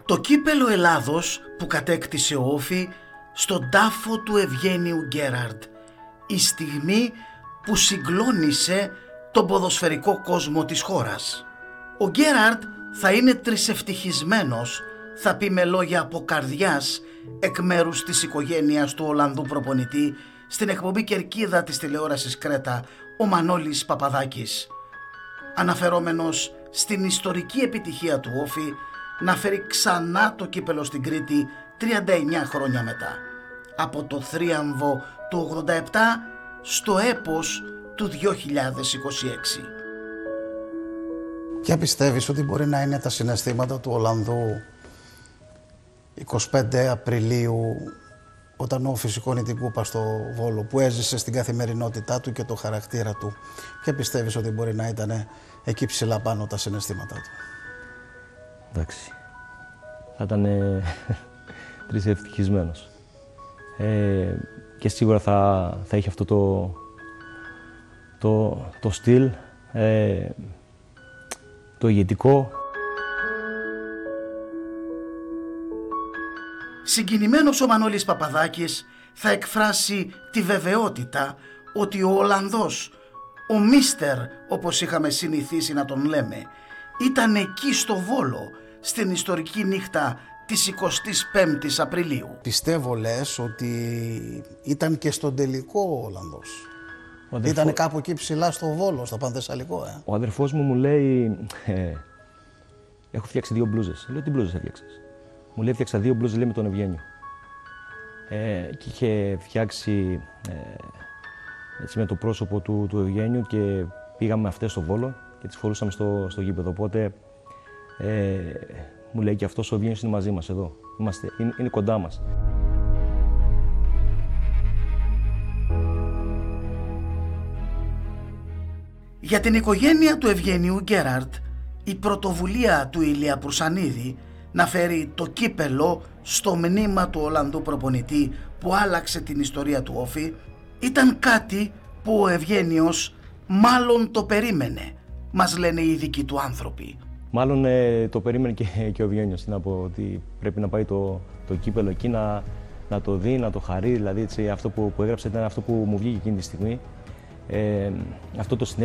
Το κύπελο Ελλάδος που κατέκτησε ο Όφη στον τάφο του Ευγένιου Γκέραρντ, η στιγμή που συγκλώνησε τον ποδοσφαιρικό κόσμο της χώρας. Ο Γκέραρντ θα είναι τρισευτυχισμένος, θα πει με λόγια από καρδιάς εκ μέρους της οικογένειας του Ολλανδού προπονητή στην εκπομπή Κερκίδα της τηλεόρασης Κρέτα, ο Μανώλης Παπαδάκης, αναφερόμενος στην ιστορική επιτυχία του Όφη να φέρει ξανά το κύπελο στην Κρήτη 39 χρόνια μετά, από το θρίαμβο του 87 στο έπος του 2026. Ποια πιστεύεις ότι μπορεί να είναι τα συναισθήματα του Ολλανδού 25 Απριλίου, όταν ο Όφη σηκώνει την κούπα στο Βόλο, που έζησε στην καθημερινότητά του και το χαρακτήρα του? Ποια πιστεύεις ότι μπορεί να ήταν εκεί ψηλά πάνω τα συναισθήματά του? Εντάξει, θα ήταν τρισευτυχισμένος. Και σίγουρα θα έχει αυτό το στυλ, το ηγετικό. Συγκινημένος ο Μανώλης Παπαδάκης θα εκφράσει τη βεβαιότητα ότι ο Ολλανδός, ο Μίστερ όπως είχαμε συνηθίσει να τον λέμε, ήταν εκεί στο Βόλο στην ιστορική νύχτα της 25ης Απριλίου. Πιστεύω, λες, ότι ήταν και στον τελικό ο Ολλανδός. Ήταν κάπου εκεί ψηλά στο Βόλο, στο Πανθεσσαλικό. Ο αδερφός μου λέει, έχω φτιάξει 2 μπλούζες. Λέω, τι μπλούζες έφτιαξες? Μου λέει, έφτιαξα 2 μπλούζες, λέει, με τον Ευγένιο. Και είχε φτιάξει έτσι, με το πρόσωπο του Ευγένιου, και πήγαμε αυτές στο Βόλο και τις φορούσαμε στο γήπεδο. Οπότε μου λέει, και αυτός ο Ευγένιος είναι μαζί μας εδώ. Είναι κοντά μας. Για την οικογένεια του Ευγένιου Γκέραρντ, η πρωτοβουλία του Ηλία Προυσανίδη να φέρει το κύπελο στο μνήμα του Ολλανδού προπονητή που άλλαξε την ιστορία του Όφη ήταν κάτι που ο Ευγένιος μάλλον το περίμενε, μας λένε οι δικοί του άνθρωποι. Μάλλον το περίμενε και ο Ευγένιος, να πω, ότι πρέπει να πάει το κύπελο εκεί, να το δει, να το χαρεί. Δηλαδή, έτσι, αυτό που έγραψε ήταν αυτό που μου βγήκε εκείνη τη στιγμή. Αυτό το συνέστημα